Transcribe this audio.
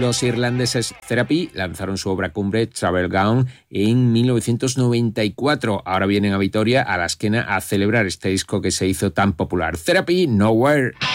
Los irlandeses Therapy lanzaron su obra cumbre Travel Gown en 1994. Ahora vienen a Vitoria, a la Esquena, a celebrar este disco que se hizo tan popular. Therapy, Nowhere.